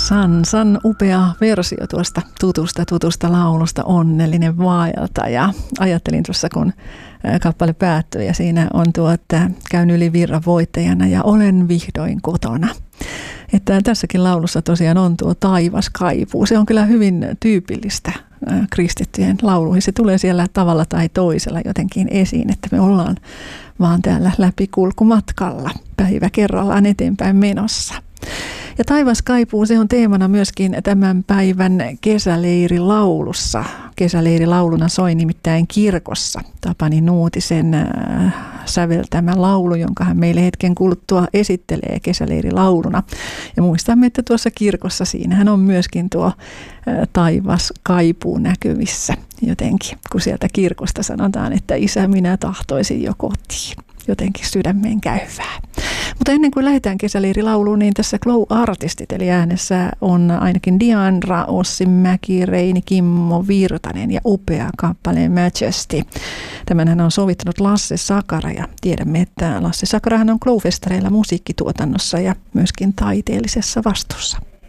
Sansan upea versio tuosta tutusta laulusta Onnellinen vaeltaja. Ajattelin tuossa, kun kappale päättyi ja siinä on tuo, että käyn yli virran voittajana ja olen vihdoin kotona. Että tässäkin laulussa tosiaan on tuo taivaskaipuu. Se on kyllä hyvin tyypillistä kristittyjen lauluihin. Se tulee siellä tavalla tai toisella jotenkin esiin, että me ollaan vaan täällä läpikulkumatkalla päivä kerrallaan eteenpäin menossa. Ja taivaskaipuu, se on teemana myöskin tämän päivän kesäleirilaulussa. Kesäleirilauluna soi nimittäin kirkossa Tapani Nuutisen säveltämä laulu, jonka hän meille hetken kuluttua esittelee kesäleirilauluna. Ja muistamme, että tuossa kirkossa siinähän on myöskin tuo taivaskaipuu näkyvissä jotenkin, kun sieltä kirkosta sanotaan, että isä, minä tahtoisin jo kotiin. Jotenkin sydämeen käyvää. Mutta ennen kuin lähdetään kesäleirilauluun, niin tässä Glow-artistit, eli äänessä on ainakin Diandra, Ossi Mäki, Reini, Kimmo Virtanen ja upea kappale Majesty. Tämän hän on sovittanut Lasse Sakara ja tiedämme, että Lasse Sakarahan on Glow-festareilla musiikkituotannossa ja myöskin taiteellisessa vastuussa.